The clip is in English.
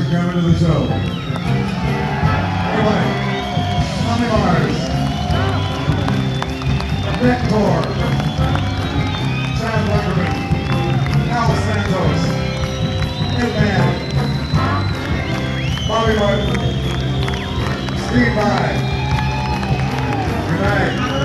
for coming to the show. Anyway, Tommy Mars, Vector, Chad Weckerman, Al Santos, Hitman, Bobby Martin, Steve Vai. Good night.